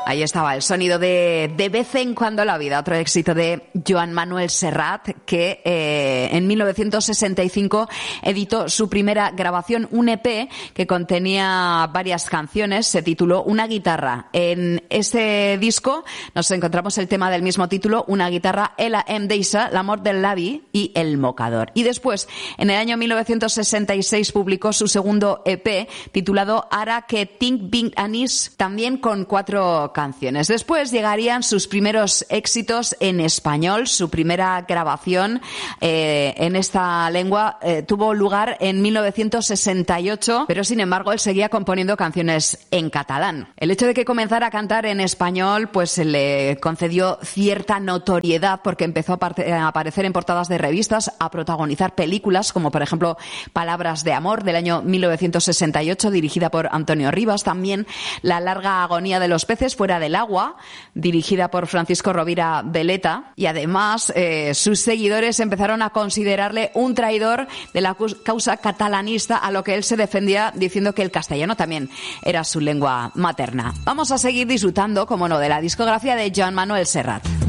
Ahí estaba el sonido de vez en cuando la vida, otro éxito de Joan Manuel Serrat, que en 1965 editó su primera grabación, un EP que contenía varias canciones, se tituló Una guitarra. En ese disco nos encontramos el tema del mismo título, Una guitarra, Ella em deixa, L'amor del Lavi y El mocador. Y después, en el año 1966, publicó su segundo EP titulado Ara que tinc 20 anys, también con 4 canciones. Después llegarían sus primeros éxitos en español. Su primera grabación en esta lengua tuvo lugar en 1968, pero sin embargo él seguía componiendo canciones en catalán. El hecho de que comenzara a cantar en español pues le concedió cierta notoriedad porque empezó a aparecer en portadas de revistas, a protagonizar películas como por ejemplo Palabras de amor del año 1968 dirigida por Antonio Rivas, también La larga agonía de los peces fuera del agua, dirigida por Francisco Rovira Veleta, y además sus seguidores empezaron a considerarle un traidor de la causa catalanista, a lo que él se defendía diciendo que el castellano también era su lengua materna. Vamos a seguir disfrutando, como no, de la discografía de Joan Manuel Serrat.